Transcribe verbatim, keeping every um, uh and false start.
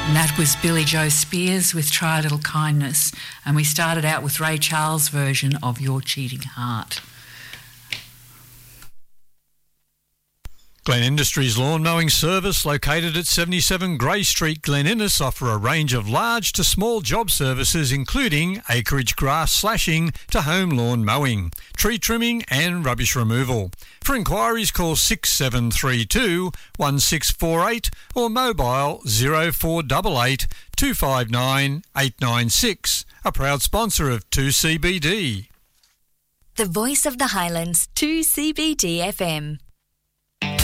And that was Billy Joe Spears with Try a Little Kindness. And we started out with Ray Charles' version of Your Cheating Heart. Glen Industries Lawn Mowing Service, located at seventy-seven Grey Street, Glen Innes, offer a range of large to small job services including acreage grass slashing to home lawn mowing, tree trimming and rubbish removal. For inquiries, call six seven three two, one six four eight or mobile zero four eight eight, two five nine, eight nine six. A proud sponsor of two C B D. The Voice of the Highlands, two C B D F M.